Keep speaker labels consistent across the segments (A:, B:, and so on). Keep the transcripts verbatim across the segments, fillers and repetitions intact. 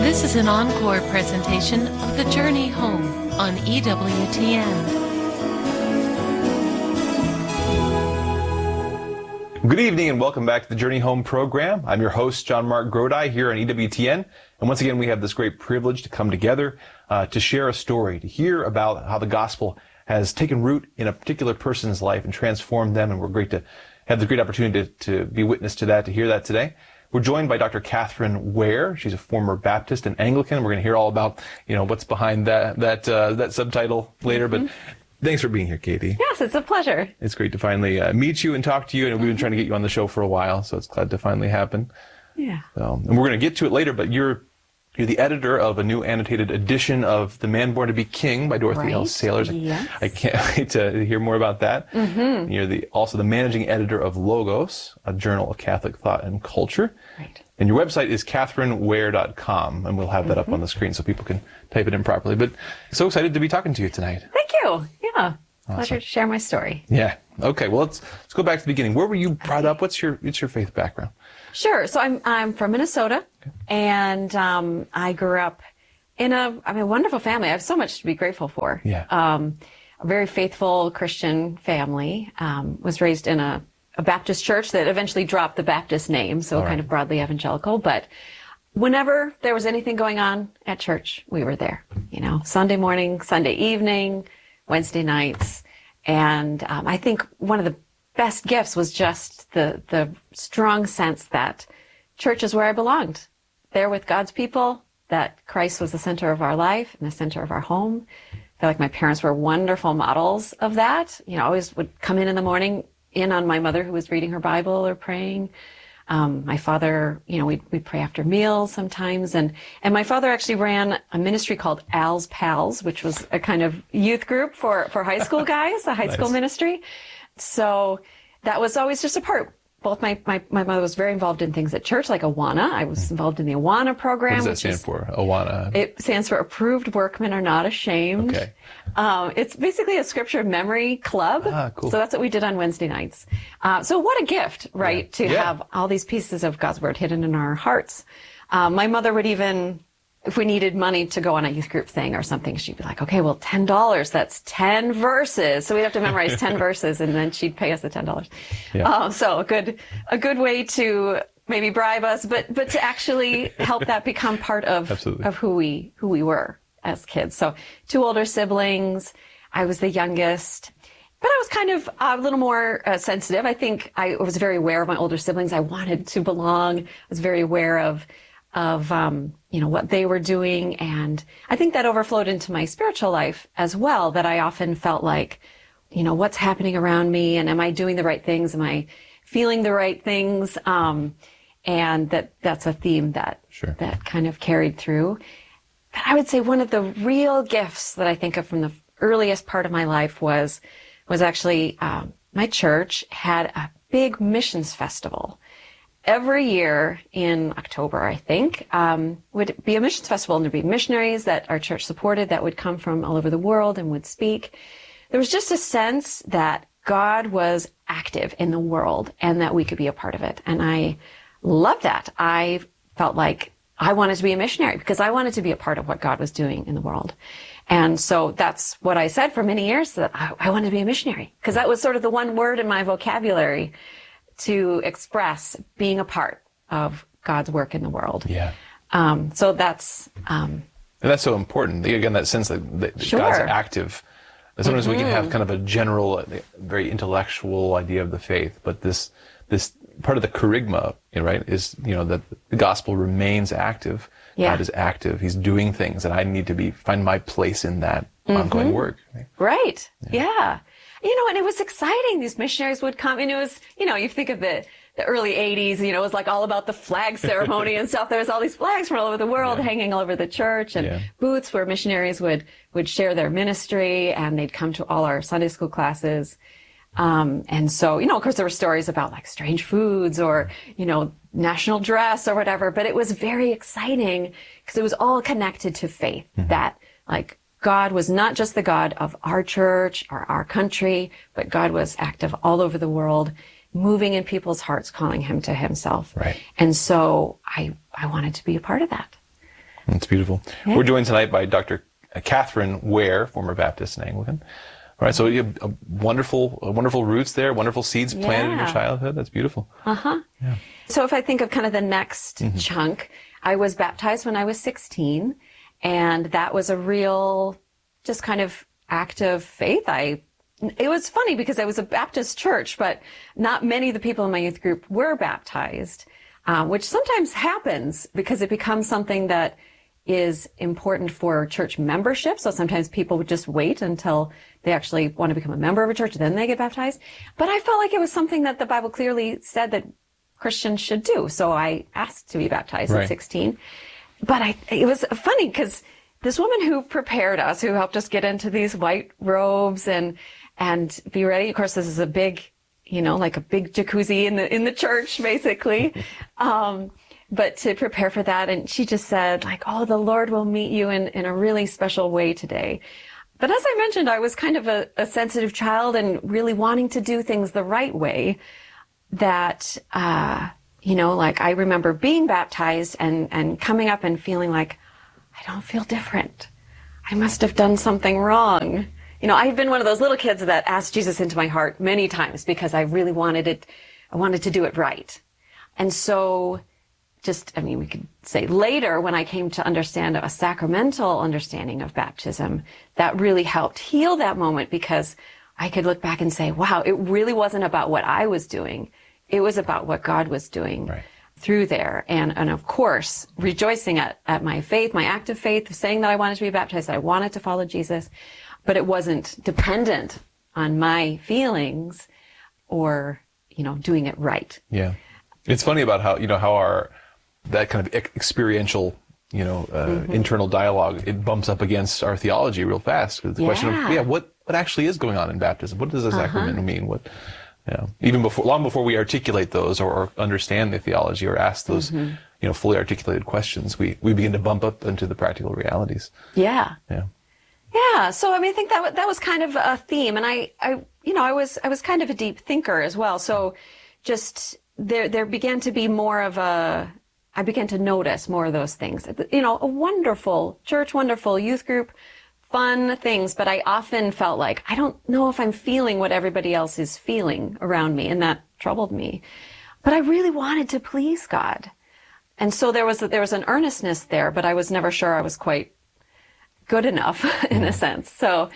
A: This is an encore presentation of The Journey Home on E W T N.
B: Good evening and welcome back to the Journey Home program. I'm your host, John Mark Grodi, here on E W T N. And once again, we have this great privilege to come together uh, to share a story, to hear about how the gospel has taken root in a particular person's life and transformed them. And we're great to have the great opportunity to, to be witness to that, to hear that today. We're joined by Doctor Catherine Ware. She's a former Baptist and Anglican. We're going to hear all about, you know, what's behind that that uh, that subtitle later. Mm-hmm. But thanks for being here, Katie.
C: Yes, it's a pleasure.
B: It's great to finally uh, meet you and talk to you. And we've been trying to get you on the show for a while, so it's glad to finally happen.
C: Yeah.
B: So, and we're going to get to it later, but you're you're the editor of a new annotated edition of The Man Born to be King by Dorothy
C: right.
B: L. Sayers.
C: Yes.
B: I can't wait to hear more about that.
C: Mm-hmm.
B: You're the also the managing editor of Logos, a journal of Catholic thought and culture.
C: Right.
B: And your website is catherine ware dot com, and we'll have that
C: mm-hmm.
B: up on the screen so people can type it in properly. But so excited to be talking to you tonight.
C: Thank you. Yeah.
B: Awesome.
C: Pleasure to share my story.
B: Yeah. Okay. Well, let's let's go back to the beginning. Where were you brought up? What's your what's your faith background?
C: Sure. So I'm I'm from Minnesota, okay. and um, I grew up in a I mean wonderful family. I have so much to be grateful for.
B: Yeah.
C: Um, a very faithful Christian family. Um, was raised in a, a Baptist church that eventually dropped the Baptist name, so
B: All
C: kind
B: right.
C: of broadly evangelical. But whenever there was anything going on at church, we were there. You know, Sunday morning, Sunday evening, Wednesday nights, and um, I think one of the best gifts was just the the strong sense that church is where I belonged, there with God's people, that Christ was the center of our life and the center of our home. I feel like my parents were wonderful models of that. You know, I always would come in in the morning in on my mother who was reading her Bible or praying. Um, my father, you know, we'd, we'd pray after meals sometimes. And, and my father actually ran a ministry called Al's Pals, which was a kind of youth group for, for high school guys, a high
B: Nice.
C: school ministry. So that was always just a part. Both my, my, my mother was very involved in things at church, like Awana. I was involved in the Awana program.
B: What does that
C: which
B: stand
C: is,
B: for? Awana.
C: It stands for Approved Workmen Are Not Ashamed.
B: Okay.
C: Um, it's basically a scripture memory club.
B: Ah, cool.
C: So that's what we did on Wednesday nights. Uh, so what a gift, right,
B: Yeah.
C: to
B: Yeah.
C: have all these pieces of God's Word hidden in our hearts. Um, my mother would even, if we needed money to go on a youth group thing or something, she'd be like, okay, well, ten dollars, that's ten verses. So we'd have to memorize ten verses, and then she'd pay us the ten dollars.
B: Yeah.
C: Um, so a good, a good way to maybe bribe us, but, but to actually help that become part of,
B: Absolutely.
C: of who we, who we were as kids. So two older siblings. I was the youngest. But I was kind of a little more uh, sensitive. I think I was very aware of my older siblings. I wanted to belong. I was very aware of, of, um, you know, what they were doing. And I think that overflowed into my spiritual life as well, that I often felt like, you know, what's happening around me, and am I doing the right things? Am I feeling the right things? Um, and that that's a theme that,
B: Sure.
C: that kind of carried through. But I would say one of the real gifts that I think of from the earliest part of my life was, was actually, um, my church had a big missions festival. Every year in October, I think, um, would be a missions festival, and there'd be missionaries that our church supported that would come from all over the world and would speak. There was just a sense that God was active in the world and that we could be a part of it. And I loved that. I felt like I wanted to be a missionary because I wanted to be a part of what God was doing in the world. And so that's what I said for many years, that I, I wanted to be a missionary, because that was sort of the one word in my vocabulary to express being a part of God's work in the world.
B: Yeah.
C: Um, so that's... Um,
B: And that's so important. Again, that sense that, that
C: Sure.
B: God's active. And sometimes
C: Mm-hmm.
B: we can have kind of a general, uh, very intellectual idea of the faith, but this this part of the charisma, you know, right, is, you know, that the gospel remains active.
C: Yeah.
B: God is active. He's doing things, and I need to be find my place in that ongoing work.
C: Right. Yeah. yeah. You know, and it was exciting. These missionaries would come, and it was, you know, you think of the, the early eighties, you know, it was like all about the flag ceremony and stuff. There was all these flags from all over the world
B: Yeah.
C: hanging all over the church, and
B: Yeah.
C: booths where missionaries would, would share their ministry, and they'd come to all our Sunday school classes. Um, and so, you know, of course there were stories about like strange foods or, you know, national dress or whatever, but it was very exciting because it was all connected to faith, mm-hmm. that like God was not just the God of our church or our country, but God was active all over the world, moving in people's hearts, calling him to himself.
B: Right.
C: And so I, I wanted to be a part of that.
B: That's beautiful.
C: Yeah.
B: We're joined tonight by Doctor Catherine Ware, former Baptist and Anglican. All right, so you have a wonderful, a wonderful roots there, wonderful seeds planted
C: yeah.
B: in your childhood. That's beautiful.
C: Uh-huh.
B: Yeah.
C: So if I think of kind of the next mm-hmm. chunk, I was baptized when I was sixteen, and that was a real, just kind of act of faith. I, it was funny because I was a Baptist church, but not many of the people in my youth group were baptized, uh, which sometimes happens because it becomes something that is important for church membership. So sometimes people would just wait until they actually want to become a member of a church, then they get baptized. But I felt like it was something that the Bible clearly said that Christians should do. So I asked to be baptized
B: right.
C: at sixteen. But I, it was funny because this woman who prepared us, who helped us get into these white robes and, and be ready. Of course, this is a big, you know, like a big jacuzzi in the, in the church, basically. um, but to prepare for that. And she just said like, oh, the Lord will meet you in, in a really special way today. But as I mentioned, I was kind of a, a sensitive child and really wanting to do things the right way. That, uh, you know, like I remember being baptized and, and coming up and feeling like, I don't feel different. I must have done something wrong. You know, I've been one of those little kids that asked Jesus into my heart many times because I really wanted it, I wanted to do it right. And so just, I mean, we could say later when I came to understand a sacramental understanding of baptism, that really helped heal that moment because I could look back and say, wow, it really wasn't about what I was doing. It was about what God was doing right. through there. And, and of course, rejoicing at, at my faith, my act of faith, saying that I wanted to be baptized, that I wanted to follow Jesus, but it wasn't dependent on my feelings or, you know, doing it right.
B: Yeah. It's funny about how, you know, how our, that kind of experiential, you know, uh, mm-hmm. internal dialogue, it bumps up against our theology real fast. The
C: yeah.
B: question of, yeah, what, what actually is going on in baptism? What does a sacrament uh-huh. mean? What, you know, even before, long before we articulate those or, or understand the theology or ask those, mm-hmm. you know, fully articulated questions, we, we begin to bump up into the practical realities.
C: Yeah.
B: Yeah.
C: Yeah. So, I mean, I think that, that was kind of a theme. And I, I, you know, I was, I was kind of a deep thinker as well. So just there, there began to be more of a, I began to notice more of those things. You know, a wonderful church, wonderful youth group, fun things, but I often felt like, I don't know if I'm feeling what everybody else is feeling around me, and that troubled me. But I really wanted to please God. And so there was, there was an earnestness there, but I was never sure I was quite good enough in a sense. So,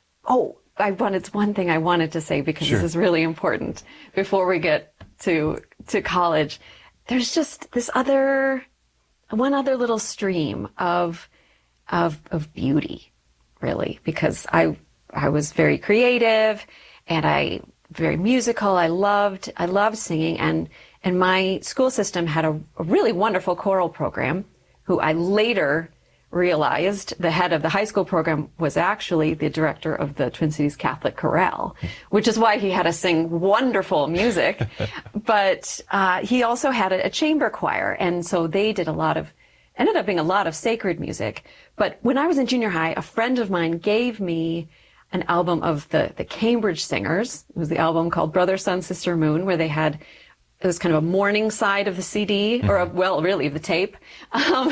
C: oh, I wanted, one thing I wanted to say, because sure. this is really important before we get to, to college. There's just this other, one other little stream of, of, of beauty, really, because I, I was very creative and I, very musical. I loved, I loved singing, and, and my school system had a, a really wonderful choral program, who I later realized the head of the high school program was actually the director of the Twin Cities Catholic Chorale, which is why he had us sing wonderful music. But uh, he also had a, a chamber choir, and so they did a lot of, ended up being a lot of sacred music. But when I was in junior high, a friend of mine gave me an album of the, the Cambridge Singers. It was the album called Brother, Sun, Sister, Moon, where they had, it was kind of a morning side of the C D, or a, well, really, of the tape. Um,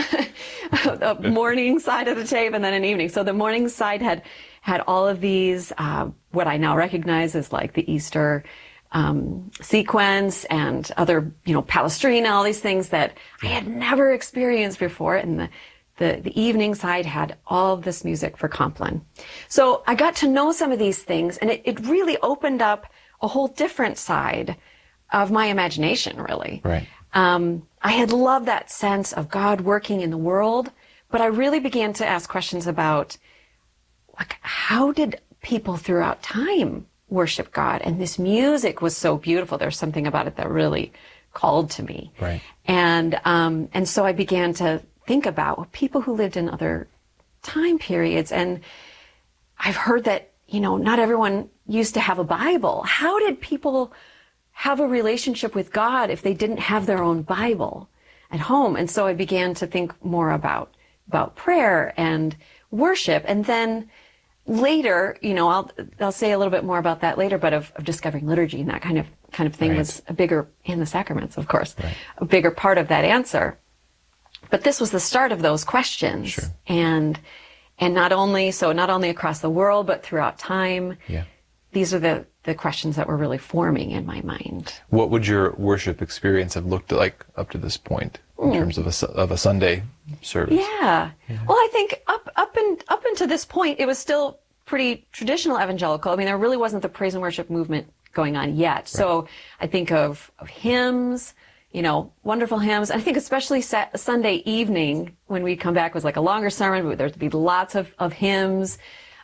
C: a morning side of the tape, and then an evening. So the morning side had had all of these, uh, what I now recognize as like the Easter um, sequence and other, you know, Palestrina, all these things that I had never experienced before. And the, the, the evening side had all of this music for Compline. So I got to know some of these things, and it, it really opened up a whole different side of my imagination, really.
B: Right.
C: Um, I had loved that sense of God working in the world, but I really began to ask questions about, like, how did people throughout time worship God? And this music was so beautiful. There's something about it that really called to me.
B: Right.
C: And um, and so I began to think about people who lived in other time periods. And I've heard that, you know, not everyone used to have a Bible. How did people have a relationship with God if they didn't have their own Bible at home? And so I began to think more about, about prayer and worship. And then later, you know, I'll, I'll say a little bit more about that later, but of, of discovering liturgy and that kind of, kind of thing
B: right.
C: was a bigger, and the sacraments, of course,
B: right.
C: a bigger part of that answer. But this was the start of those questions.
B: Sure.
C: And and not only so not only across the world, but throughout time.
B: Yeah.
C: These are the, the questions that were really forming in my mind.
B: What would your worship experience have looked like up to this point in mm. terms of a, of a Sunday service?
C: Yeah. yeah. Well, I think up up and up until this point, it was still pretty traditional evangelical. I mean, there really wasn't the praise and worship movement going on yet. Right. So I think of, of hymns, you know, wonderful hymns. I think especially sa- Sunday evening when we'd come back was like a longer sermon. There'd be lots of, of hymns.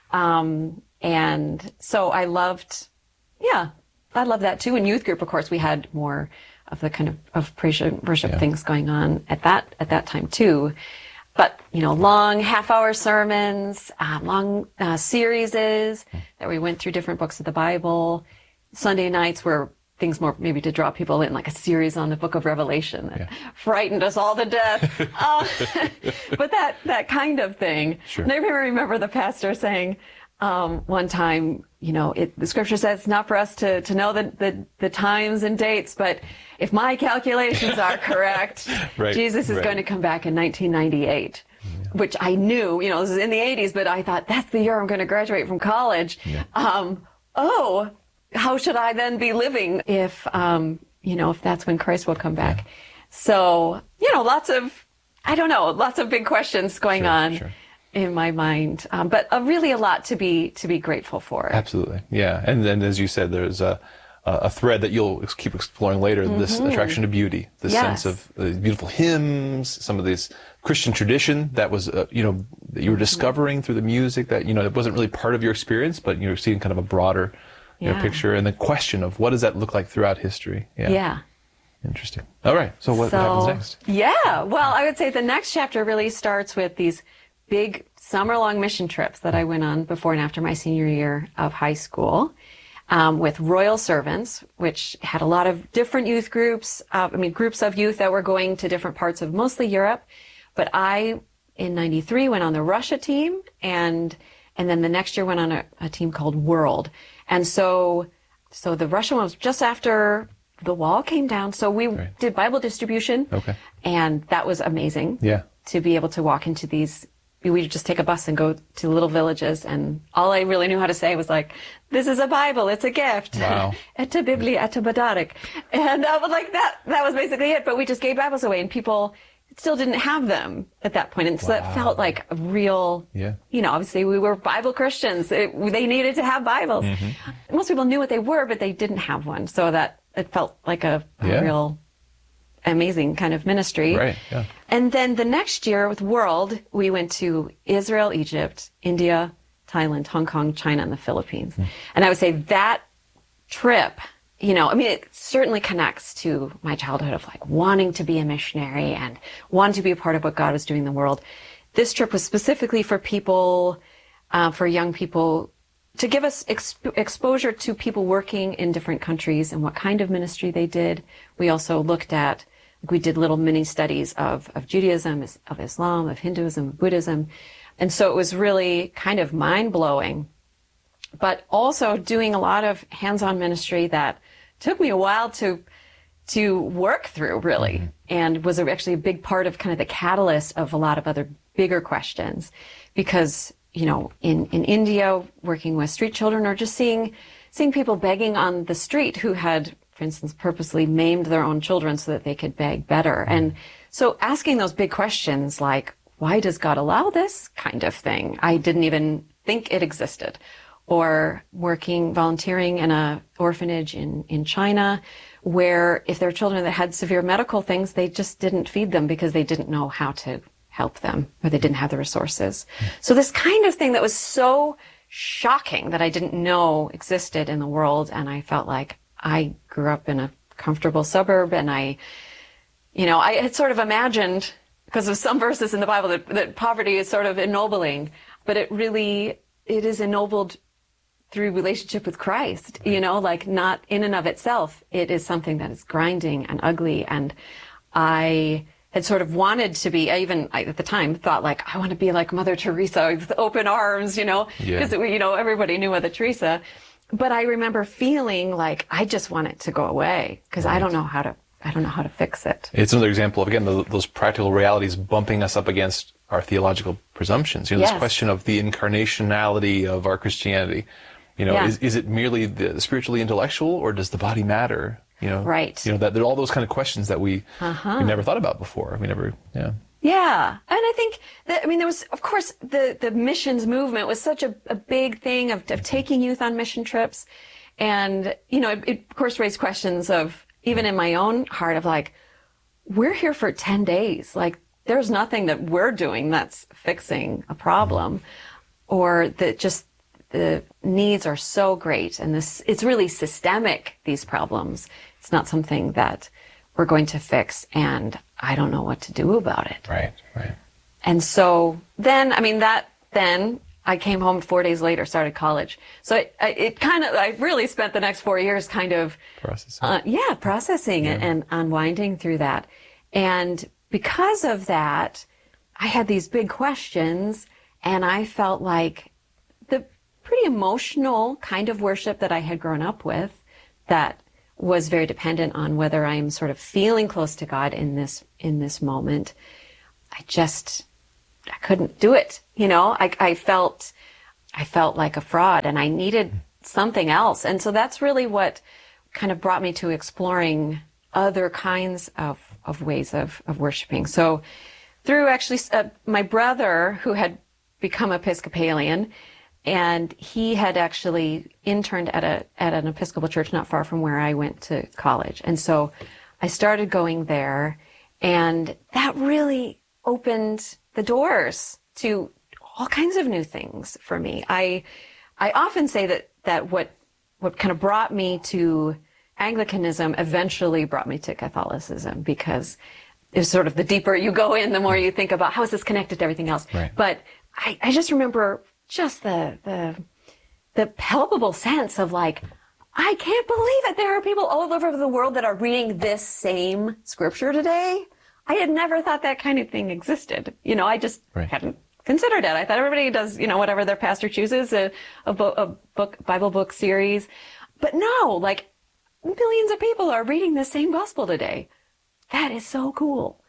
C: Um, and so I loved, yeah, I loved that too. In youth group, of course, we had more of the kind of, of praise and worship yeah. things going on at that, at that time too. But, you know, long half-hour sermons, uh, long uh, series that we went through different books of the Bible. Sunday nights were things more maybe to draw people in, like a series on the book of Revelation that yeah. frightened us all to death. uh, but that, that kind of thing.
B: Sure.
C: And I remember the pastor saying um, one time, you know, it, the scripture says it's not for us to, to know the, the, the times and dates, but if my calculations are correct,
B: right.
C: Jesus is
B: right.
C: going to come back in nineteen ninety-eight. Yeah. Which I knew, you know, this is in the eighties, but I thought that's the year I'm going to graduate from college.
B: Yeah.
C: Um, oh, how should I then be living if, um, you know, if that's when Christ will come back? Yeah. So, you know, lots of, I don't know, lots of big questions going
B: sure,
C: on
B: sure.
C: in my mind, um, but uh, really a lot to be to be grateful for.
B: Absolutely, yeah. And then, as you said, there's a a thread that you'll keep exploring later. Mm-hmm. This attraction to beauty, this
C: yes.
B: sense of uh, beautiful hymns, some of these Christian tradition that was, uh, you know, that you were discovering mm-hmm. through the music. That you know, it wasn't really part of your experience, but you're seeing kind of a broader. You know,
C: yeah.
B: picture, and the question of what does that look like throughout history? Yeah.
C: yeah.
B: Interesting. All right. So what,
C: so,
B: what happens next?
C: Yeah. Well, I would say the next chapter really starts with these big summer-long mission trips that I went on before and after my senior year of high school um, with Royal Servants, which had a lot of different youth groups. Uh, I mean, groups of youth that were going to different parts of mostly Europe. But I, in ninety-three, went on the Russia team, and and then the next year went on a, a team called World. And so, so the Russian one was just after the wall came down. So we right. did Bible distribution.
B: Okay.
C: And that was amazing.
B: Yeah.
C: To be able to walk into these, we would just take a bus and go to little villages. And all I really knew how to say was like, this is a Bible. It's a gift.
B: Wow.
C: Etta Bibli, etta Badarik. And I was like, that, that was basically it. But we just gave Bibles away and people still didn't have them at that point. And so
B: wow.
C: that felt like a real,
B: yeah.
C: you know, obviously we were Bible Christians. It, they needed to have Bibles. Mm-hmm. Most people knew what they were, but they didn't have one. So that it felt like a, a
B: yeah.
C: real amazing kind of ministry.
B: Right, yeah.
C: And then the next year with World, we went to Israel, Egypt, India, Thailand, Hong Kong, China, and the Philippines. Mm. And I would say that trip, you know, I mean, it certainly connects to my childhood of like wanting to be a missionary and wanting to be a part of what God was doing in the world. This trip was specifically for people, uh, for young people, to give us exp- exposure to people working in different countries and what kind of ministry they did. We also looked at, we did little mini studies of, of Judaism, of Islam, of Hinduism, of Buddhism. And so it was really kind of mind-blowing, but also doing a lot of hands-on ministry that took me a while to to work through, really, mm-hmm. and was actually a big part of kind of the catalyst of a lot of other bigger questions. Because, you know, in, in India, working with street children or just seeing seeing people begging on the street who had, for instance, purposely maimed their own children so that they could beg better. Mm-hmm. And so asking those big questions like, why does God allow this kind of thing? I didn't even think it existed. Or working, volunteering in a orphanage in, in China, where if there were children that had severe medical things, they just didn't feed them because they didn't know how to help them, or they didn't have the resources. So this kind of thing that was so shocking that I didn't know existed in the world, and I felt like I grew up in a comfortable suburb, and I, you know, I had sort of imagined, because of some verses in the Bible, that, that poverty is sort of ennobling, but it really, it is ennobled through relationship with Christ, you know, like not in and of itself. It is something that is grinding and ugly. And I had sort of wanted to be, I even I, at the time thought like, I want to be like Mother Teresa with open arms, you know, because, yeah. you know, everybody knew Mother Teresa. But I remember feeling like I just want it to go away because right. I don't know how to I don't know how to fix it.
B: It's another example of, again, the, those practical realities bumping us up against our theological presumptions. You know,
C: Yes.
B: this question of the incarnationality of our Christianity. You know,
C: Yeah.
B: is, is it merely the spiritually intellectual, or does the body matter? You know,
C: Right.
B: You know, that there are all those kind of questions that we
C: Uh-huh.
B: we never thought about before. We never, yeah.
C: Yeah. And I think that, I mean, there was, of course, the, the missions movement was such a, a big thing of, of taking youth on mission trips. And, you know, it, it, of course, raised questions of, even in my own heart, of like, we're here for ten days. Like, there's nothing that we're doing that's fixing a problem, or that just the needs are so great. And this, it's really systemic, these problems. It's not something that we're going to fix, and I don't know what to do about it.
B: Right, right.
C: And so then, I mean, that then I came home four days later, started college. So it, it kind of, I really spent the next four years kind of,
B: Processing.
C: uh, yeah, processing
B: Yeah.
C: it and unwinding through that. And because of that, I had these big questions, and I felt like the pretty emotional kind of worship that I had grown up with, that was very dependent on whether I'm sort of feeling close to God in this, in this moment. I just, I couldn't do it. You know, I, I felt, I felt like a fraud, and I needed something else. And so that's really what kind of brought me to exploring other kinds of, of ways of, of worshiping. So through actually uh, my brother, who had become Episcopalian, and he had actually interned at a at an Episcopal church not far from where I went to college. And so I started going there, and that really opened the doors to all kinds of new things for me. I I often say that that what what kind of brought me to Anglicanism eventually brought me to Catholicism, because it's sort of the deeper you go in, the more you think about how is this connected to everything else.
B: Right.
C: But I, I just remember just the, the, the palpable sense of like, I can't believe it. There are people all over the world that are reading this same scripture today. I had never thought that kind of thing existed. You know, I just
B: Right.
C: hadn't considered it. I thought everybody does, you know, whatever their pastor chooses, a, a, bo- a book, Bible book series. But no, like millions of people are reading the same gospel today. That is so cool.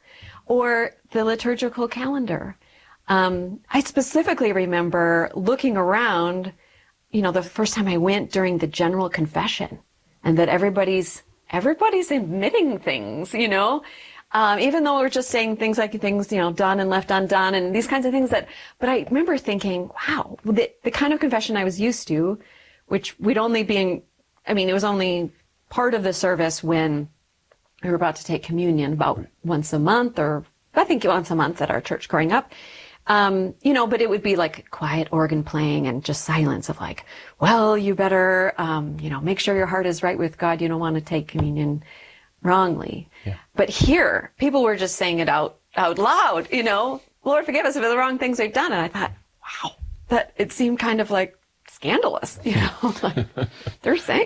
C: Or the liturgical calendar. Um, I specifically remember looking around, you know, the first time I went during the general confession, and that everybody's, everybody's admitting things, you know, um, even though we're just saying things like things, you know, done and left undone and these kinds of things that, but I remember thinking, wow, the, the kind of confession I was used to, which we'd only be, I mean, it was only part of the service when we were about to take communion about once a month, or I think once a month at our church growing up. Um, you know, but it would be like quiet organ playing and just silence of like, well, you better, um, you know, make sure your heart is right with God. You don't want to take communion wrongly.
B: Yeah.
C: But here, people were just saying it out, out loud, you know, Lord, forgive us for the wrong things we've done. And I thought, wow, that it seemed kind of like scandalous, you know, like they're saying,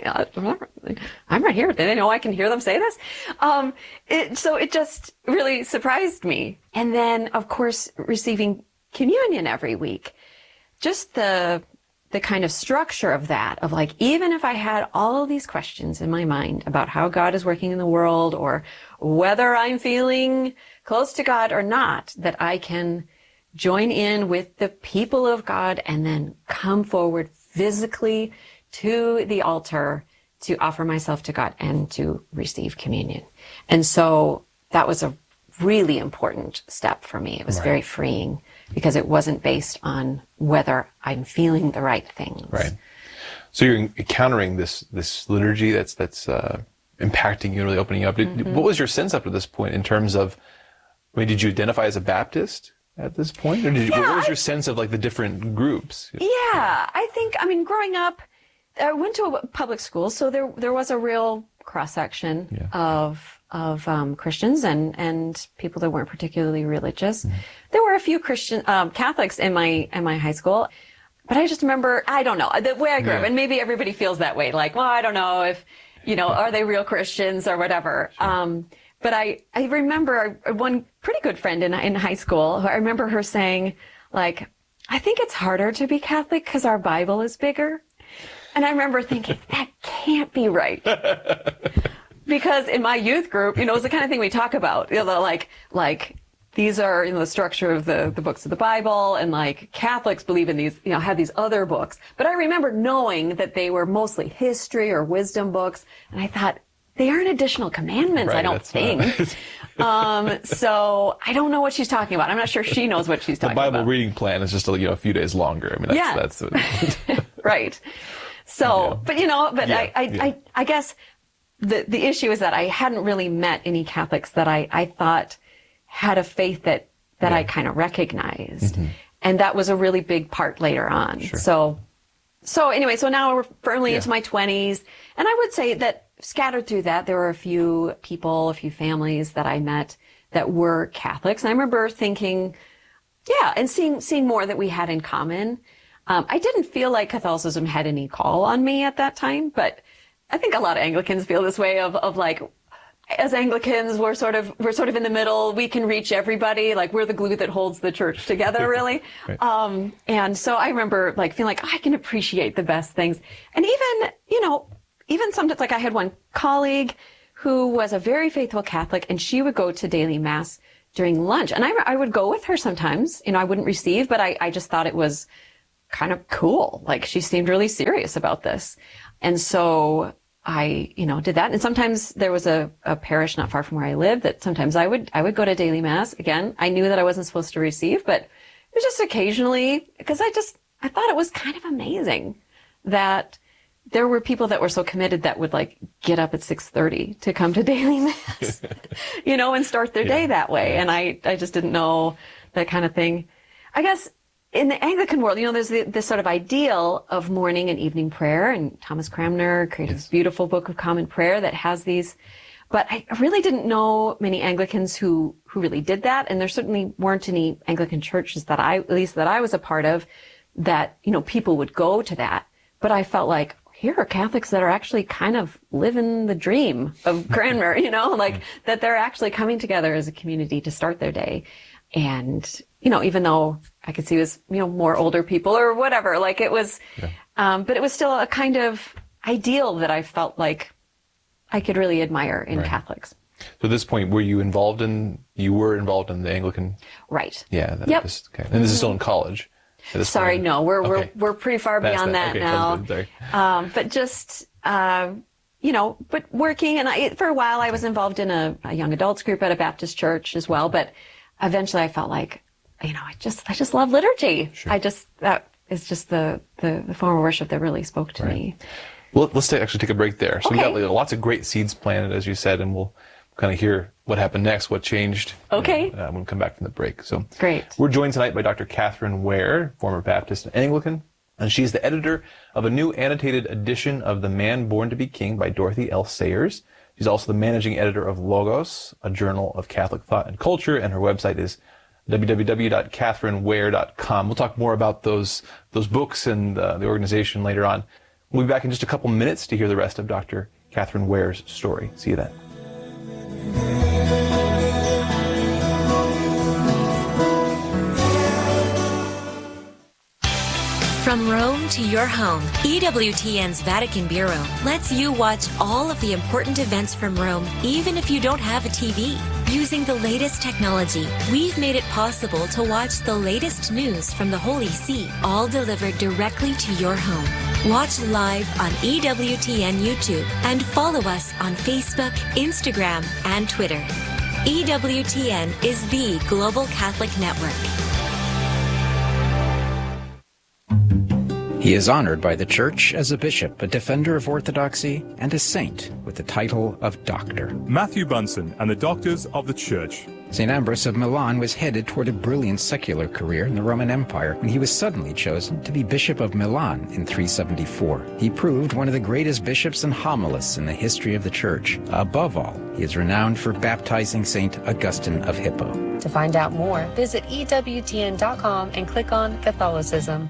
C: I'm right here. Do they know I can hear them say this? Um, it, so it just really surprised me. And then, of course, receiving communion every week, just the, the kind of structure of that, of like, even if I had all of these questions in my mind about how God is working in the world, or whether I'm feeling close to God or not, that I can join in with the people of God and then come forward physically to the altar to offer myself to God and to receive communion. And so that was a really important step for me. It was
B: Right.
C: very freeing, because it wasn't based on whether I'm feeling the right things.
B: Right. So you're encountering this this liturgy that's that's uh, impacting you, really opening you up. Did,
C: Mm-hmm.
B: What was your sense up to this point in terms of, I mean, did you identify as a Baptist at this point? Or did you,
C: Yeah,
B: what was
C: I-
B: your sense of like the different groups?
C: Yeah, I think, I mean, growing up, I went to a public school, so there there was a real cross-section
B: Yeah.
C: of of um, Christians and, and people that weren't particularly religious.
B: Mm-hmm.
C: There were a few Christian um, Catholics in my in my high school, but I just remember, I don't know, the way I grew up,
B: Yeah.
C: and maybe everybody feels that way, like, well, I don't know if, you know, are they real Christians or whatever.
B: Sure.
C: Um, but I, I remember one pretty good friend in in high school, who I remember her saying, like, I think it's harder to be Catholic because our Bible is bigger. And I remember thinking, that can't be right. because in my youth group, you know, it's the kind of thing we talk about, you know, like, like, these are, you know, the structure of the, the books of the Bible, and like Catholics believe in these, you know, have these other books. But I remember knowing that they were mostly history or wisdom books, and I thought, they aren't additional commandments,
B: right,
C: I don't think. um, so I don't know what she's talking about. I'm not sure she knows what she's
B: the
C: talking about.
B: The Bible reading plan is just a, you know, a few days longer. I mean, that's,
C: yeah.
B: that's
C: right. So, yeah. but you know, but
B: yeah,
C: I, I,
B: yeah.
C: I, I guess the the issue is that I hadn't really met any Catholics that I, I thought had a faith that, that yeah. I kind of recognized. Mm-hmm. And that was a really big part later on.
B: Sure.
C: So, so anyway, so now we're firmly
B: yeah.
C: into my twenties. And I would say that scattered through that, there were a few people, a few families that I met that were Catholics. And I remember thinking, yeah, and seeing, seeing more that we had in common. Um, I didn't feel like Catholicism had any call on me at that time, but I think a lot of Anglicans feel this way of, of like, as Anglicans, we're sort of, we're sort of in the middle. We can reach everybody. Like, we're the glue that holds the church together, really.
B: Right.
C: Um, and so I remember like feeling like, oh, I can appreciate the best things. And even, you know, even sometimes, like I had one colleague who was a very faithful Catholic, and she would go to daily mass during lunch. And I, I would go with her sometimes. You know, I wouldn't receive, but I, I just thought it was kind of cool. Like, she seemed really serious about this. And so I, you know, did that. And sometimes there was a, a parish not far from where I lived that sometimes I would, I would go to daily mass. Again, I knew that I wasn't supposed to receive, but it was just occasionally, because I just, I thought it was kind of amazing that there were people that were so committed that would like get up at six thirty to come to daily mass, you know, and start their
B: yeah.
C: day that way. And I, I just didn't know that kind of thing. I guess in the Anglican world, you know, there's the, this sort of ideal of morning and evening prayer, and Thomas Cranmer created yes. this beautiful Book of Common Prayer that has these, but I really didn't know many Anglicans who, who really did that. And there certainly weren't any Anglican churches that I, at least that I was a part of, that, you know, people would go to that. But I felt like, here are Catholics that are actually kind of living the dream of Cranmer, you know, like that they're actually coming together as a community to start their day. And, you know, even though I could see it was, you know, more older people or whatever, like it was, yeah. um, but it was still a kind of ideal that I felt like I could really admire in
B: right.
C: Catholics.
B: So at this point, were you involved in, you were involved in the Anglican?
C: Right.
B: Yeah. That
C: yep.
B: is, okay. And this is still in college?
C: Sorry,
B: point.
C: no, we're,
B: okay.
C: we're, we're pretty far
B: Past
C: beyond that,
B: that. Okay,
C: now. Um, but just, uh, you know, but working, and I, for a while I was involved in a, a young adults group at a Baptist church as well, but eventually I felt like, you know, I just, I just love liturgy. Sure. I just, that is just the, the, the form of worship that really spoke to right. me.
B: Well, let's take, actually take a break there. So
C: okay.
B: we got like, lots of great seeds planted, as you said, and we'll kind of hear what happened next, what changed.
C: Okay.
B: You know, uh, when we come back from the break. So
C: great.
B: We're joined tonight by Doctor Catherine Ware, former Baptist and Anglican, and she's the editor of a new annotated edition of The Man Born to be King by Dorothy L. Sayers. She's also the managing editor of Logos, a journal of Catholic thought and culture, and her website is w w w dot catherine ware dot com. We'll talk more about those those books and uh, the organization later on. We'll be back in just a couple minutes to hear the rest of Doctor Catherine Ware's story. See you then.
D: From Rome to your home, E W T N's Vatican Bureau lets you watch all of the important events from Rome, even if you don't have a T V. Using the latest technology, we've made it possible to watch the latest news from the Holy See, all delivered directly to your home. Watch live on E W T N YouTube and follow us on Facebook, Instagram, and Twitter. E W T N is the global Catholic network.
E: He is honored by the Church as a bishop, a defender of orthodoxy, and a saint with the title of Doctor.
F: Matthew Bunsen and the Doctors of the Church.
E: Saint Ambrose of Milan was headed toward a brilliant secular career in the Roman Empire when he was suddenly chosen to be Bishop of Milan in three seventy-four. He proved one of the greatest bishops and homilists in the history of the Church. Above all, he is renowned for baptizing Saint Augustine of Hippo.
G: To find out more, visit E W T N dot com and click on Catholicism.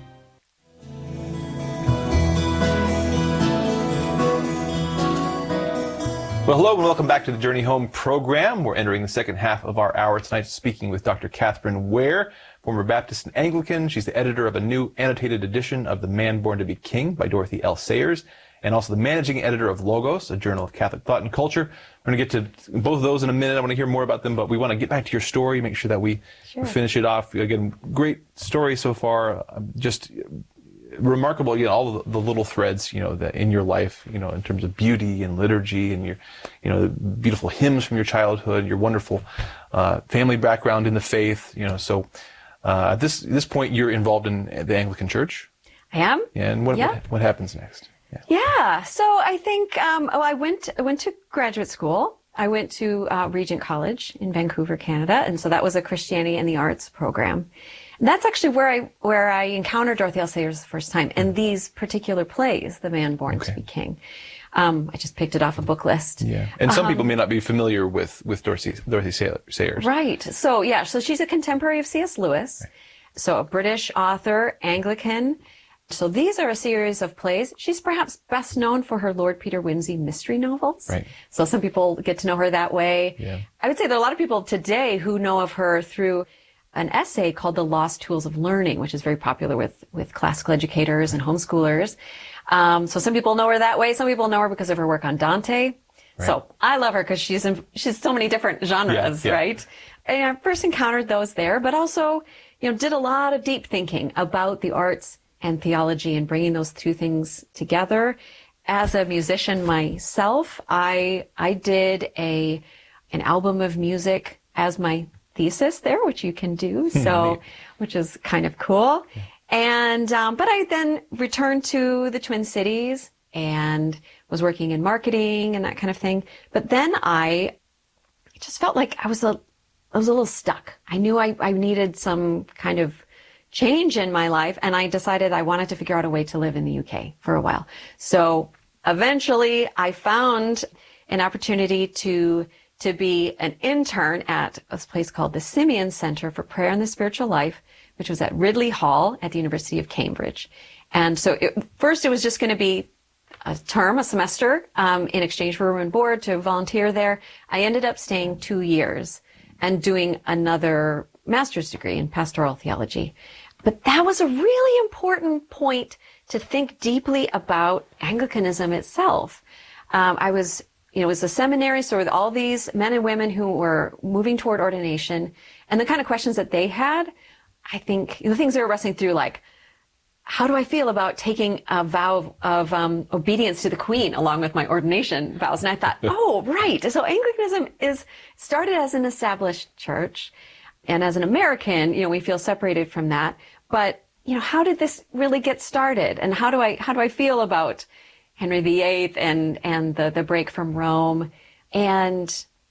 B: Well, hello and welcome back to the Journey Home program. We're entering the second half of our hour tonight speaking with Doctor Catherine Ware, former Baptist and Anglican. She's the editor of a new annotated edition of The Man Born to be King by Dorothy L. Sayers. and also the managing editor of Logos, a journal of Catholic thought and culture. We're going to get to both of those in a minute. I want to hear more about them, but we want to get back to your story, make sure that we
C: Sure.
B: finish it off. Again, great story so far. Just remarkable, you know, all the, the little threads, you know, that in your life, you know, in terms of beauty and liturgy and your, you know, beautiful hymns from your childhood, your wonderful uh, family background in the faith, you know. So uh, at this this point, you're involved in the Anglican Church.
C: I am.
B: And what
C: Yeah.
B: what, what happens next? Yeah.
C: Yeah. So I think, um, oh, I went, I went to graduate school. I went to uh, Regent College in Vancouver, Canada. And so that was a Christianity and the Arts program. And that's actually where I, where I encountered Dorothy L. Sayers the first time. And these particular plays, The Man Born
B: Okay.
C: to Be King. Um, I just picked it off a book list.
B: Yeah. And some
C: Um,
B: people may not be familiar with, with Dorothy, Dorothy Sayers.
C: Right. So, yeah. So she's a contemporary of C S Lewis.
B: Right.
C: So a British author, Anglican. So these are a series of plays. She's perhaps best known for her Lord Peter Wimsey mystery novels.
B: Right.
C: So some people get to know her that way.
B: Yeah.
C: I would say there are a lot of people today who know of her through an essay called The Lost Tools of Learning, which is very popular with, with classical educators and homeschoolers. Um, so some people know her that way. Some people know her because of her work on Dante.
B: Right.
C: So I love her because she's in, she's so many different genres,
B: Yeah, yeah.
C: right? And I first encountered those there, but also, you know, did a lot of deep thinking about the arts and theology and bringing those two things together. As a musician myself, I I did a an album of music as my thesis there, which you can do, so which is kind of cool. And um, but I then returned to the Twin Cities and was working in marketing and that kind of thing. But then I just felt like I was a I was a little stuck. I knew I, I needed some kind of change in my life, and I decided I wanted to figure out a way to live in the U K for a while. So eventually I found an opportunity to to be an intern at a place called the Simeon Center for Prayer and the Spiritual Life, which was at Ridley Hall at the University of Cambridge. And so it, first it was just going to be a term, a semester, um, in exchange for room and board to volunteer there. I ended up staying two years and doing another master's degree in pastoral theology. But that was a really important point to think deeply about Anglicanism itself. Um, I was, you know, it was a seminary, so with all these men and women who were moving toward ordination, and the kind of questions that they had, I think the things they were wrestling through, like, how do I feel about taking a vow of, of um, obedience to the Queen along with my ordination vows? And I thought, oh, right. So Anglicanism is started as an established church. And as an American, you know, we feel separated from that. But, you know, how did this really get started? And how do I, how do I feel about Henry the Eighth and, and the, the break from Rome? And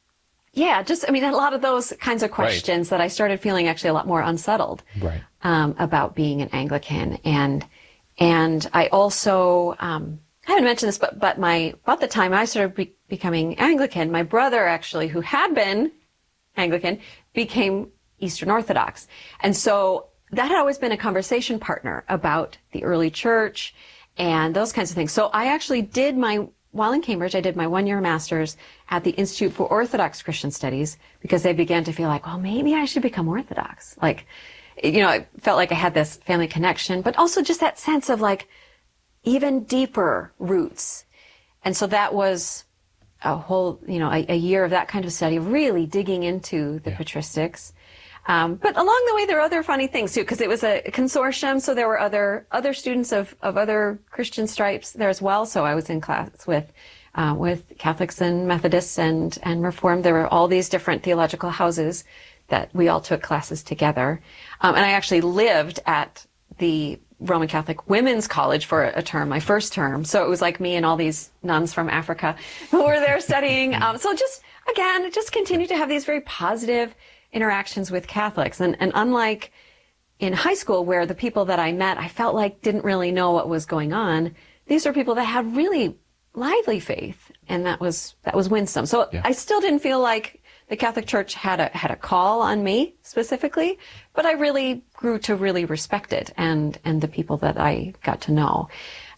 C: yeah, just, I mean, a lot of those kinds of questions right. that I started feeling actually a lot more unsettled
B: right.
C: um, about being an Anglican. And, and I also, um, I haven't mentioned this, but, but my, about the time I started be- becoming Anglican, my brother actually, who had been Anglican, became Eastern Orthodox. And so that had always been a conversation partner about the early church and those kinds of things. So I actually did my, while in Cambridge, I did my one-year master's at the Institute for Orthodox Christian Studies because they began to feel like, well, maybe I should become Orthodox. Like, you know, I felt like I had this family connection, but also just that sense of like even deeper roots. And so that was a whole, you know, a, a year of that kind of study, really digging into the yeah. patristics. Um, but along the way, there were other funny things too, because it was a consortium, so there were other other students of, of other Christian stripes there as well. So I was in class with uh, with Catholics and Methodists and and Reformed. There were all these different theological houses that we all took classes together. Um, and I actually lived at the Roman Catholic Women's College for a term, my first term. So it was like me and all these nuns from Africa who were there studying. Um, so just again, just continue to have these very positive interactions with Catholics. And, and unlike in high school where the people that I met, I felt like didn't really know what was going on, these are people that had really lively faith. And that was, that was winsome. So yeah. I still didn't feel like the Catholic Church had a, had a call on me specifically, but I really grew to really respect it and, and the people that I got to know.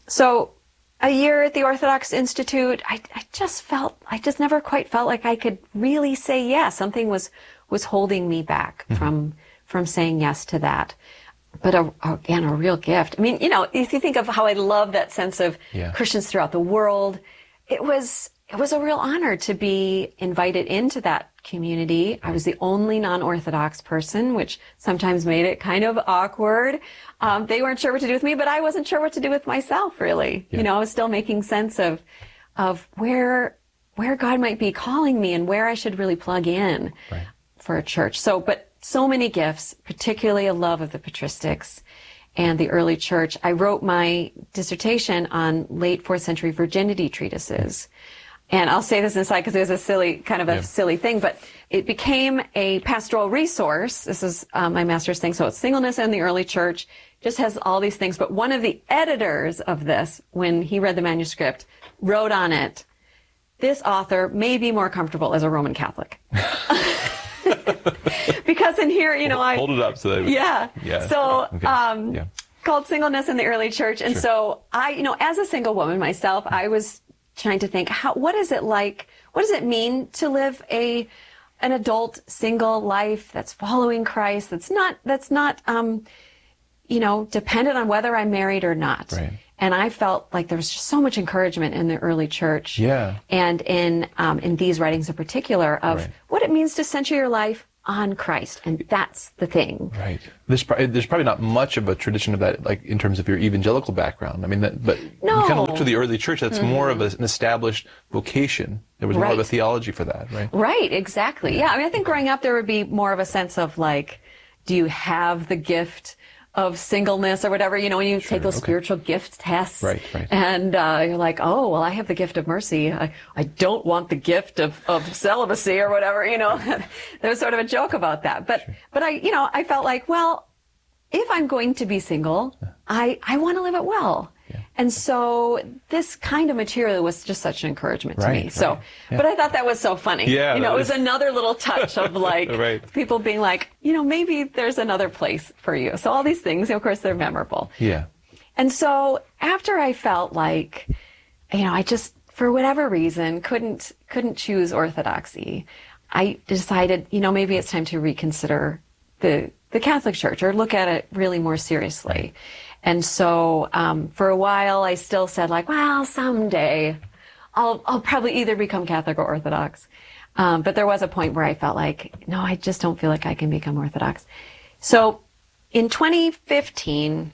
C: So a year at the Orthodox Institute, I, I just felt, I just never quite felt like I could really say yes. Something was, was holding me back mm-hmm. from, from saying yes to that. but a, again, a real gift. I mean, you know, if you think of how I love that sense of
B: yeah.
C: Christians throughout the world, it was, it was a real honor to be invited into that community. I was the only non-Orthodox person, which sometimes made it kind of awkward. Um, they weren't sure what to do with me, but I wasn't sure what to do with myself, really. Yeah. You know, I was still making sense of, of where, where God might be calling me and where I should really plug in
B: right.
C: for a church. So, but so many gifts, particularly a love of the patristics and the early church. I wrote my dissertation on late fourth century virginity treatises. And I'll say this inside because it was a silly, kind of a yeah. silly thing, but it became a pastoral resource. This is um, my master's thing. So it's singleness in the early church, just has all these things. But one of the editors of this, when he read the manuscript, wrote on it, this author may be more comfortable as a Roman Catholic. Because in here, you know, I...
B: Hold it up so that...
C: Yeah.
B: yeah.
C: So,
B: okay.
C: um,
B: yeah.
C: called Singleness in the Early Church. And
B: sure.
C: so I, you know, as a single woman myself, I was trying to think, how, what is it like, what does it mean to live a, an adult single life that's following Christ, that's not, that's not, um, you know, dependent on whether I'm married or not.
B: Right.
C: And I felt like there was just so much encouragement in the early church,
B: yeah.
C: and in um, in these writings in particular of
B: right.
C: what it means to center your life on Christ, and that's the thing.
B: Right. There's probably, there's probably not much of a tradition of that, like in terms of your evangelical background. I mean, that, but
C: no.
B: you kind of look to the early church. That's
C: mm-hmm.
B: more of a, an established vocation. There was
C: right.
B: more of a theology for that, right?
C: Right. Exactly. Yeah. yeah. I mean, I think growing up there would be more of a sense of like, do you have the gift of singleness or whatever, you know, when you sure, take those okay. spiritual gift tests.
B: Right, right.
C: And uh, you're like, oh, well, I have the gift of mercy. I, I don't want the gift of, of celibacy or whatever, you know. There was sort of a joke about that. But, sure. but I, you know, I felt like, well, if I'm going to be single, yeah. I, I want to live it well. Yeah. And so this kind of material was just such an encouragement to
B: right,
C: me.
B: Right.
C: So,
B: yeah.
C: but I thought that was so funny.
B: Yeah,
C: you know, it was
B: is...
C: another little touch of like
B: right.
C: people being like, you know, maybe there's another place for you. So all these things, of course, they're memorable.
B: Yeah.
C: And so after I felt like, you know, I just, for whatever reason, couldn't, couldn't choose orthodoxy, I decided, you know, maybe it's time to reconsider the, the Catholic Church or look at it really more seriously.
B: Right.
C: And so, um, for a while, I still said like, well, someday I'll, I'll probably either become Catholic or Orthodox. Um, but there was a point where I felt like, no, I just don't feel like I can become Orthodox. So in twenty fifteen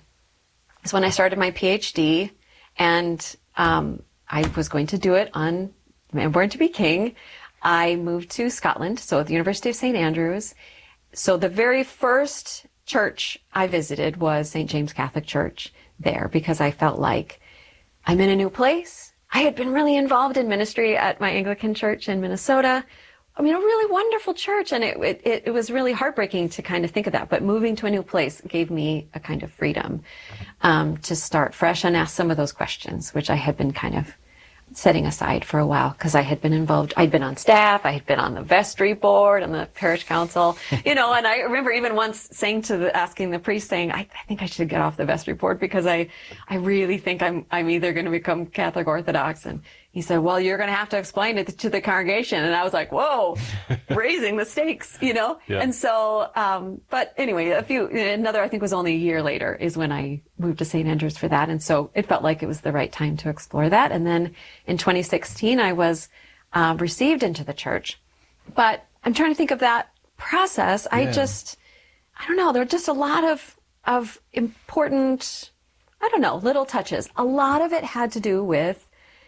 C: is when I started my PhD, and, um, I was going to do it on Man Born to be King. I moved to Scotland, so at the University of Saint Andrews. So the very first church I visited was Saint James Catholic Church there, because I felt like I'm in a new place. I had been really involved in ministry at my Anglican church in Minnesota. I mean, a really wonderful church, and it, it, it was really heartbreaking to kind of think of that. But moving to a new place gave me a kind of freedom um, to start fresh and ask some of those questions, which I had been kind of setting aside for a while because I had been involved. I'd been on staff. I had been on the vestry board and the parish council, you know, and I remember even once saying to the, asking the priest saying, I, I think I should get off the vestry board because I, I really think I'm, I'm either going to become Catholic Orthodox. And he said, well, you're going to have to explain it to the congregation. And I was like, whoa, raising the stakes, you know?
B: Yeah.
C: And so, um, but anyway, a few, another, I think was only a year later is when I moved to Saint Andrews for that. And so it felt like it was the right time to explore that. And then in twenty sixteen, I was, uh, received into the church. But I'm trying to think of that process. Yeah. I just, I don't know, there are just a lot of, of important, I don't know, little touches. A lot of it had to do with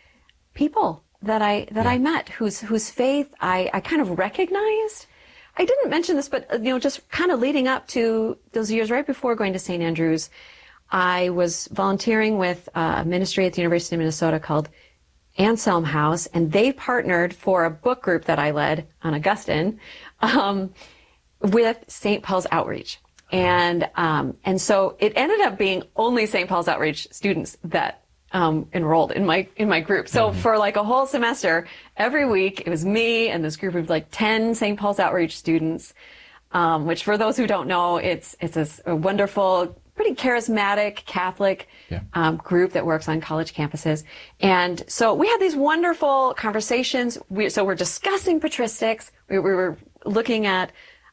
C: people that I that yeah. I met whose whose faith I, I kind of recognized. I didn't mention this, but you know, just kind of leading up to those years right before going to Saint Andrews, I was volunteering with a ministry at the University of Minnesota called Anselm House, and they partnered for a book group that I led on Augustine um, with Saint Paul's Outreach. And um, and so it ended up being only Saint Paul's Outreach students that Um, enrolled in my in my group. So mm-hmm. for like a whole semester, every week it was me and this group of like ten Saint Paul's Outreach students, um, which for those who don't know, it's it's a, a wonderful, pretty charismatic Catholic yeah. um, group that works on college campuses. And so we had these wonderful conversations. We, so we're discussing patristics. We, we were looking at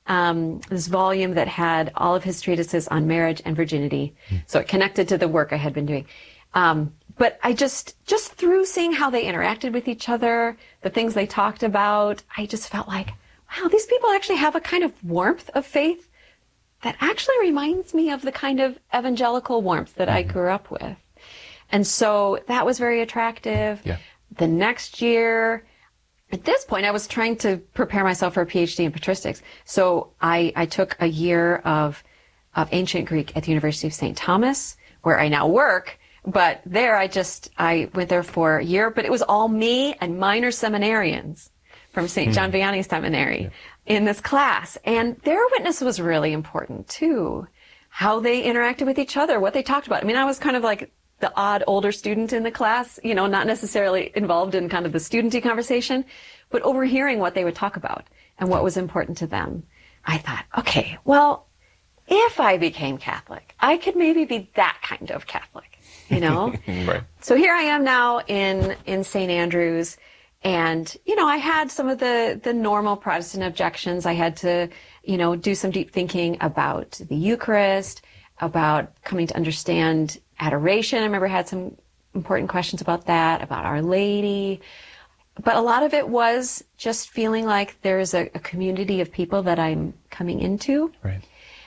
C: um, this volume that had all of his treatises on marriage and virginity. So it connected to the work I had been doing. Um, but I just, just through seeing how they interacted with each other, the things they talked about, I just felt like, wow, these people actually have a kind of warmth of faith that actually reminds me of the kind of evangelical warmth that I grew up with. And so that was very attractive.
B: Yeah.
C: The next year, at this point, I was trying to prepare myself for a PhD in patristics. So I, I took a year of, of ancient Greek at the University of Saint Thomas, where I now work. But there I just, I went there for a year, but it was all me and minor seminarians from Saint John Vianney Seminary yeah. in this class. And their witness was really important too. How they interacted with each other, what they talked about. I mean, I was kind of like the odd older student in the class, you know, not necessarily involved in kind of the studenty conversation, but overhearing what they would talk about and what was important to them. I thought, okay, well, if I became Catholic, I could maybe be that kind of Catholic, you know?
B: Right.
C: So here I am now in, in Saint Andrews, and, you know, I had some of the, the normal Protestant objections. I had to, you know, do some deep thinking about the Eucharist, about coming to understand adoration. I remember I had some important questions about that, about Our Lady. But a lot of it was just feeling like there's a, a community of people that I'm coming into.
B: Right.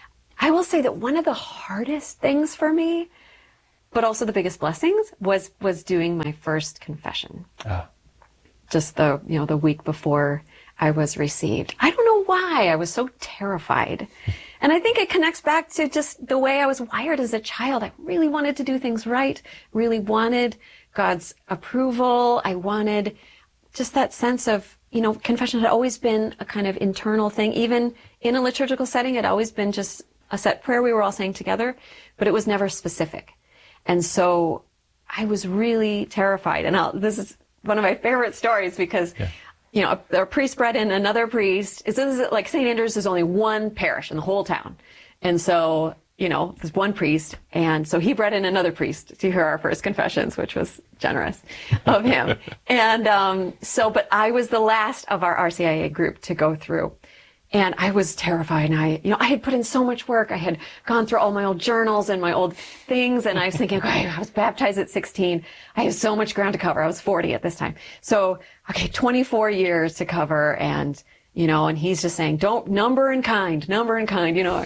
C: I will say that one of the hardest things for me, but also the biggest blessings, was was doing my first confession.
B: Ah.
C: Just the, you know, the week before I was received. I don't know why I was so terrified. And I think it connects back to just the way I was wired as a child. I really wanted to do things right, really wanted God's approval. I wanted just that sense of, you know, confession had always been a kind of internal thing. Even in a liturgical setting, it had always been just a set prayer we were all saying together, but it was never specific. And so I was really terrified. And I'll, this is one of my favorite stories because, yeah. you know, a, a priest brought in another priest. It's, it's like Saint Andrews is only one parish in the whole town. And so, you know, there's one priest. And so he brought in another priest to hear our first confessions, which was generous of him. and um, so, but I was the last of our R C I A group to go through. And I was terrified. And I, you know, I had put in so much work. I had gone through all my old journals and my old things. And I was thinking, okay, I was baptized at sixteen. I have so much ground to cover. I was forty at this time. So, okay, twenty-four years to cover. And, you know, and he's just saying, don't number in kind, number in kind, you know,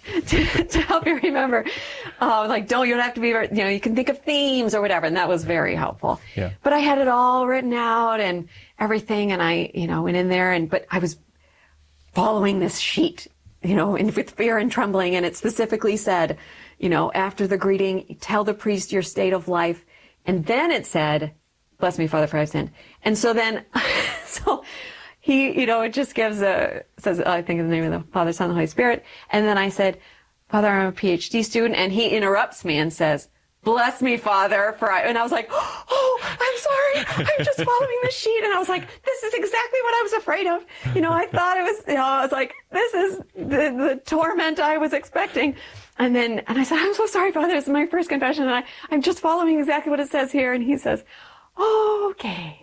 C: to, to help you remember. Uh, like, don't, you don't have to be, you know, you can think of themes or whatever. And that was very helpful.
B: Yeah.
C: But I had it all written out and everything. And I, you know, went in there and, but I was following this sheet, you know, and with fear and trembling. And it specifically said, you know, after the greeting, tell the priest your state of life. And then it said, bless me, Father, for I've sinned. And so then, so he, you know, it just gives a, says, I think in the name of the Father, Son, and the Holy Spirit. And then I said, Father, I'm a PhD student. And he interrupts me and says, bless me, Father, for I, and I was like, oh, I'm sorry. I'm just following the sheet. And I was like, this is exactly what I was afraid of. You know, I thought it was, you know, I was like, this is the, the torment I was expecting. And then, and I said, I'm so sorry, Father. This is my first confession. And I, I'm just following exactly what it says here. And he says, oh, okay.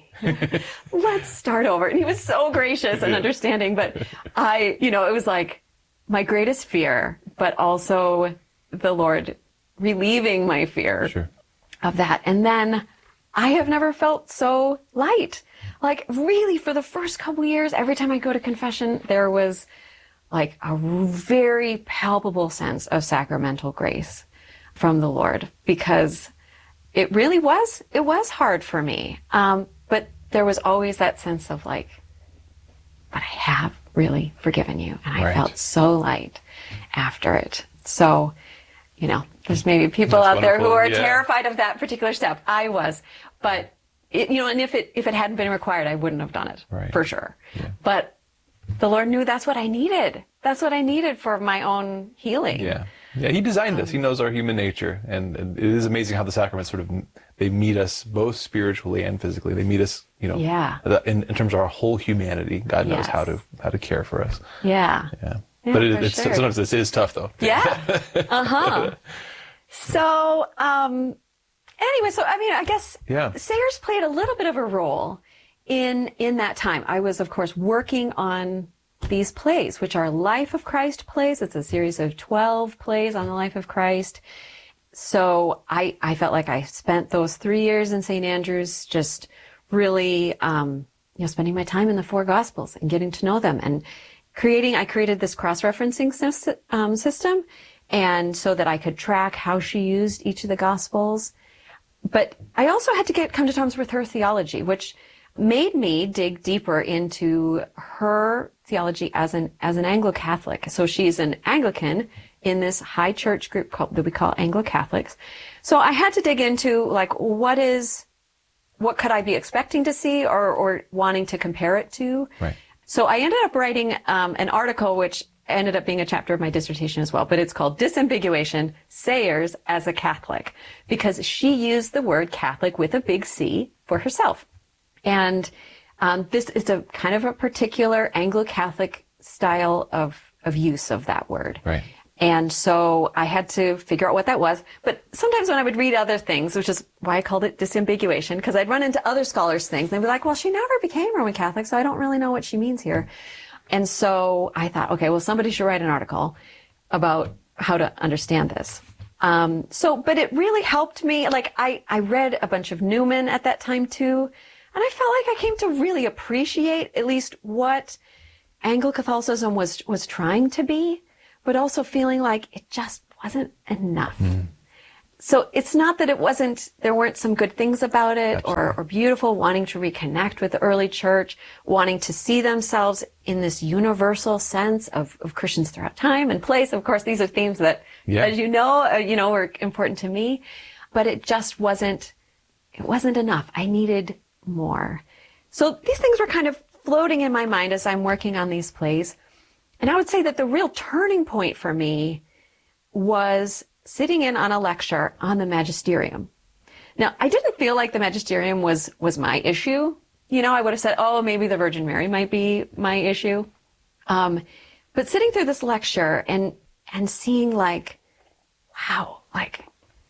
C: Let's start over. And he was so gracious and understanding. But I, you know, it was like my greatest fear, but also the Lord relieving my fear
B: sure.
C: of that. And then I have never felt so light. Like really for the first couple of years, every time I go to confession, there was like a very palpable sense of sacramental grace from the Lord, because it really was, it was hard for me. Um, but there was always that sense of like, but I have really forgiven you. And I
B: right.
C: felt so light after it. So, you know, there's maybe people
B: That's
C: out there who are
B: yeah.
C: terrified of that particular step. I was, but it, you know, and if it if it hadn't been required, I wouldn't have done it
B: right.
C: for sure.
B: Yeah.
C: But the Lord knew that's what I needed. That's what I needed for my own healing.
B: Yeah, yeah. He designed us. He knows our human nature, and, and it is amazing how the sacraments sort of they meet us both spiritually and physically. They meet us, you know,
C: yeah.
B: in, in terms of our whole humanity. God knows
C: yes.
B: how to how to care for us.
C: Yeah.
B: Yeah.
C: Yeah,
B: but it, it's
C: sure.
B: sometimes it is tough though.
C: Yeah. Uh-huh. So, um, anyway, so I mean, I guess
B: yeah.
C: Sayers played a little bit of a role in in that time. I was, of course, working on these plays, which are Life of Christ plays. It's a series of twelve plays on the life of Christ. So I, I felt like I spent those three years in Saint Andrews just really, um, you know, spending my time in the four Gospels and getting to know them and creating, I created this cross-referencing sy- um, system, and so that I could track how she used each of the Gospels. But I also had to get come to terms with her theology, which made me dig deeper into her theology as an as an Anglo-Catholic. So she's an Anglican in this high church group called, that we call Anglo-Catholics. So I had to dig into, like, what is, what could I be expecting to see or, or wanting to compare it to?
B: Right.
C: So I ended up writing um, an article, which ended up being a chapter of my dissertation as well, but it's called Disambiguation, Sayers as a Catholic, because she used the word Catholic with a big C for herself. And um, this is a kind of a particular Anglo-Catholic style of, of use of that word.
B: Right.
C: And so I had to figure out what that was. But sometimes when I would read other things, which is why I called it disambiguation, because I'd run into other scholars' things, and they'd be like, well, she never became Roman Catholic, so I don't really know what she means here. And so I thought, okay, well, somebody should write an article about how to understand this. Um, so, but it really helped me. Like, I, I read a bunch of Newman at that time, too, and I felt like I came to really appreciate at least what Anglo-Catholicism was, was trying to be, but also feeling like it just wasn't enough. Mm. So it's not that it wasn't, there weren't some good things about it or, or beautiful, wanting to reconnect with the early church, wanting to see themselves in this universal sense of, of Christians throughout time and place. Of course, these are themes that, yeah. as you know, uh, you know, were important to me, but it just wasn't, it wasn't enough. I needed more. So these things were kind of floating in my mind as I'm working on these plays. And I would say that the real turning point for me was sitting in on a lecture on the magisterium. Now, I didn't feel like the magisterium was, was my issue. You know, I would have said, oh, maybe the Virgin Mary might be my issue. Um, but sitting through this lecture and, and seeing like, wow, like,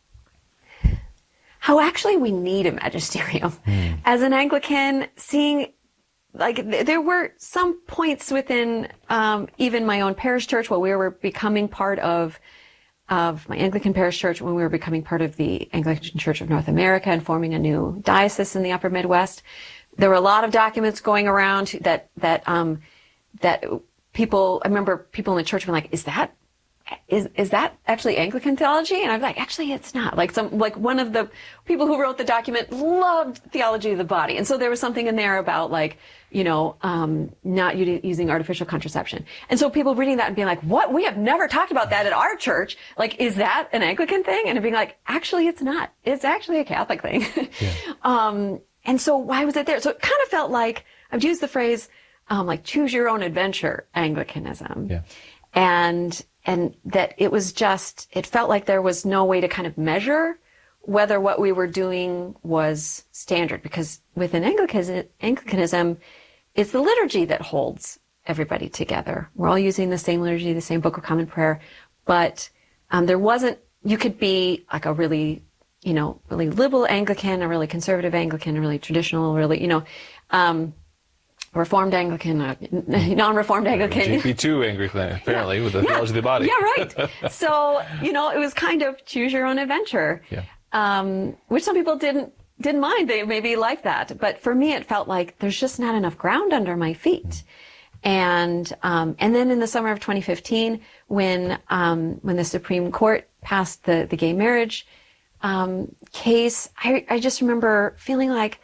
C: how actually we need a magisterium. Mm. As an Anglican, seeing like th- there were some points within um, even my own parish church while we were becoming part of of my Anglican parish church, when we were becoming part of the Anglican Church of North America and forming a new diocese in the Upper Midwest. There were a lot of documents going around that that um, that people. I remember people in the church were like, "Is that is is that actually Anglican theology?" And I'm like, "Actually, it's not." Like some like one of the people who wrote the document loved theology of the body, and so there was something in there about like, you know, um, not u- using artificial contraception. And so people reading that and being like, what? We have never talked about that at our church. Like, is that an Anglican thing? And being like, actually, it's not. It's actually a Catholic thing. Yeah. um, and so why was it there? So it kind of felt like, I've used the phrase, um, like choose your own adventure Anglicanism. Yeah. And, and that it was just, it felt like there was no way to kind of measure whether what we were doing was standard, because within Anglicanism, Anglicanism, it's the liturgy that holds everybody together. We're all using the same liturgy, the same Book of Common Prayer, but um, there wasn't, you could be like a really, you know, really liberal Anglican, a really conservative Anglican, a really traditional, really, you know, um, Reformed Anglican, uh, non-Reformed Anglican.
B: G P two Anglican, apparently,
C: yeah.
B: with the
C: yeah.
B: theology of the body.
C: Yeah, right. So, you know, it was kind of choose your own adventure. Yeah. Um, which some people didn't didn't mind. They maybe liked that, but for me, it felt like there's just not enough ground under my feet. Mm. And um, and then in the summer of twenty fifteen, when um, when the Supreme Court passed the the gay marriage um, case, I, I just remember feeling like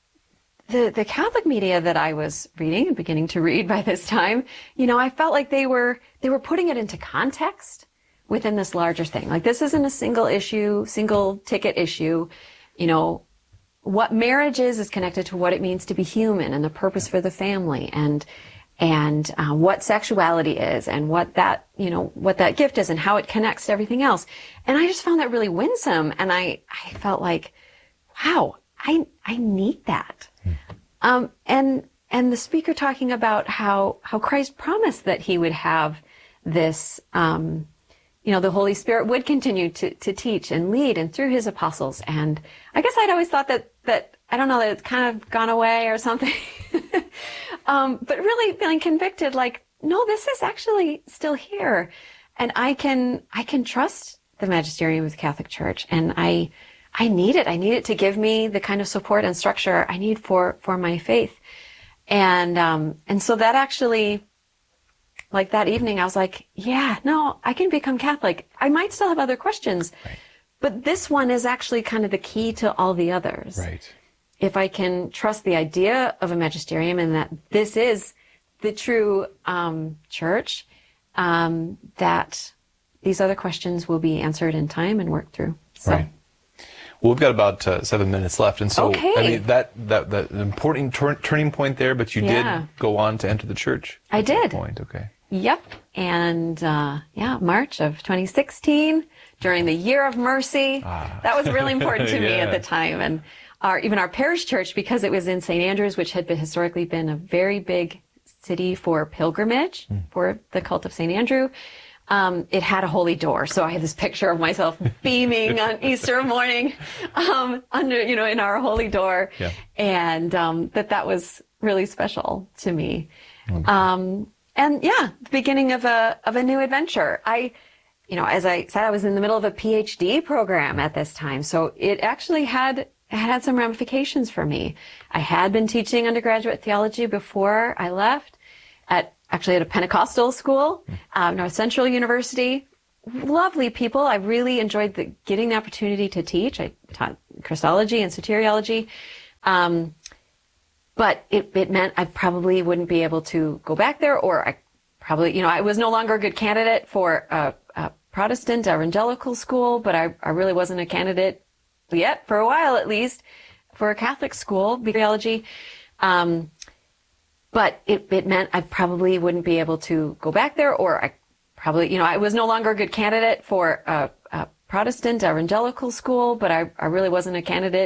C: the the Catholic media that I was reading and beginning to read by this time, you know, I felt like they were they were putting it into context within this larger thing. Like, this isn't a single issue, single ticket issue. You know, what marriage is is connected to what it means to be human and the purpose for the family, and and uh, what sexuality is, and what that, you know, what that gift is, and how it connects to everything else. And I just found that really winsome, and I I felt like, wow, I I need that. Mm. Um, and and the speaker talking about how how Christ promised that he would have this. Um, You know, the Holy Spirit would continue to, to teach and lead, and through his apostles. And I guess I'd always thought that, that I don't know, that it's kind of gone away or something. um, but really feeling convicted, like, no, this is actually still here. And I can, I can trust the magisterium of the Catholic Church. And I, I need it. I need it to give me the kind of support and structure I need for, for my faith. And, um, and so that actually, like that evening, I was like, yeah, no, I can become Catholic. I might still have other questions,
B: right.
C: but this one is actually kind of the key to all the others.
B: Right.
C: If I can trust the idea of a magisterium and that this is the true um, church, um, that these other questions will be answered in time and worked through. So.
B: Right. Well, we've got about uh, seven minutes left, and so
C: okay.
B: I mean that that that important tur- turning point there. But you
C: yeah.
B: did go on to enter the church.
C: I did.
B: Point. Okay.
C: Yep. And uh, yeah, March of twenty sixteen, during the Year of Mercy,
B: ah.
C: that was really important to
B: yeah.
C: me at the time, and our even our parish church, because it was in Saint Andrews, which had been historically been a very big city for pilgrimage mm. for the cult of Saint Andrew. Um, it had a holy door, so I had this picture of myself beaming on Easter morning, um, under, you know, in our holy door,
B: yeah.
C: and um, that that was really special to me. Okay. Um, and yeah, the beginning of a of a new adventure. I, you know, as I said, I was in the middle of a PhD program at this time, so it actually had it had some ramifications for me. I had been teaching undergraduate theology before I left, at actually at a Pentecostal school, um, North Central University. Lovely people. I really enjoyed the, getting the opportunity to teach. I taught Christology and soteriology. Um, but it, it meant I probably wouldn't be able to go back there, or I probably, you know, I was no longer a good candidate for a, a Protestant evangelical school, but I, I really wasn't a candidate yet, for a while at least, for a Catholic school, theology. Um, But it, it meant I probably wouldn't be able to go back there, or I probably, you know, I was no longer a good candidate for a, a Protestant evangelical school, but I, I really wasn't a candidate